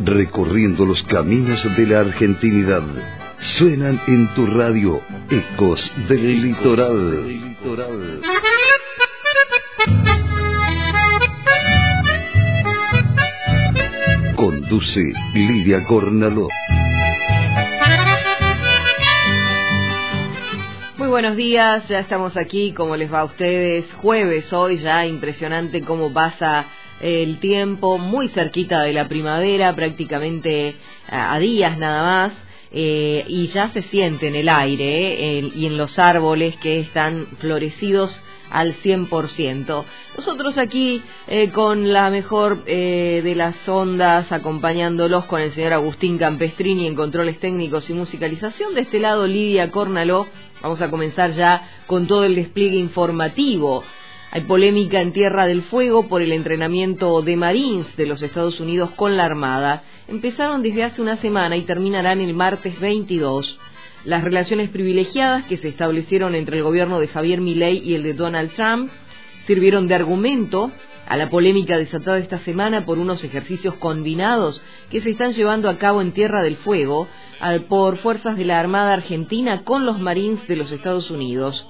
recorriendo los caminos de la argentinidad. Suenan en tu radio Ecos del Litoral. Conduce Lidia Cornaló. Muy buenos días, ya estamos aquí, ¿cómo les va a ustedes? Jueves hoy, ya impresionante cómo pasa el tiempo, muy cerquita de la primavera, prácticamente a días nada más, y ya se siente en el aire y en los árboles que están florecidos al 100%. Nosotros aquí con la mejor de las ondas, acompañándolos con el señor Agustín Campestrini en controles técnicos y musicalización. De este lado, Lidia Cornaló. Vamos a comenzar ya con todo el despliegue informativo. Hay polémica en Tierra del Fuego por el entrenamiento de Marines de los Estados Unidos con la Armada. Empezaron desde hace una semana y terminarán el martes 22. Las relaciones privilegiadas que se establecieron entre el gobierno de Javier Milei y el de Donald Trump sirvieron de argumento a la polémica desatada esta semana por unos ejercicios combinados que se están llevando a cabo en Tierra del Fuego por fuerzas de la Armada Argentina con los Marines de los Estados Unidos.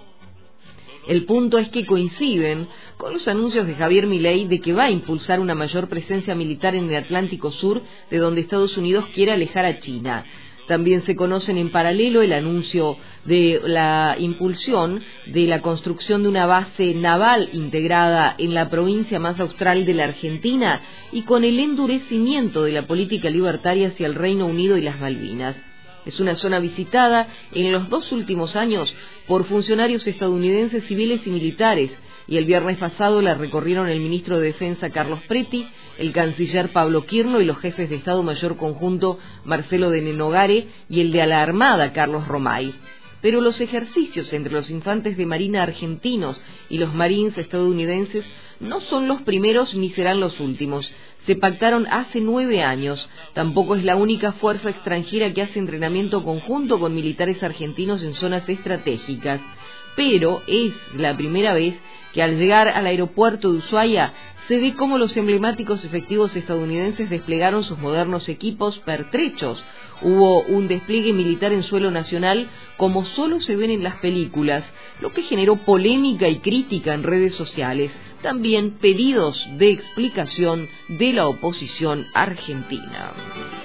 El punto es que coinciden con los anuncios de Javier Milei de que va a impulsar una mayor presencia militar en el Atlántico Sur, de donde Estados Unidos quiere alejar a China. También se conocen en paralelo el anuncio de la impulsión de la construcción de una base naval integrada en la provincia más austral de la Argentina y con el endurecimiento de la política libertaria hacia el Reino Unido y las Malvinas. Es una zona visitada en los 2 últimos años por funcionarios estadounidenses civiles y militares, y el viernes pasado la recorrieron el ministro de Defensa Carlos Preti, el canciller Pablo Quirno y los jefes de Estado Mayor Conjunto Marcelo de Nenogare y el de la Armada Carlos Romay. Pero los ejercicios entre los infantes de marina argentinos y los marines estadounidenses no son los primeros ni serán los últimos. Se pactaron hace 9 años. Tampoco es la única fuerza extranjera que hace entrenamiento conjunto con militares argentinos en zonas estratégicas. Pero es la primera vez que al llegar al aeropuerto de Ushuaia se ve cómo los emblemáticos efectivos estadounidenses desplegaron sus modernos equipos pertrechos. Hubo un despliegue militar en suelo nacional como solo se ven en las películas, lo que generó polémica y crítica en redes sociales. También pedidos de explicación de la oposición argentina.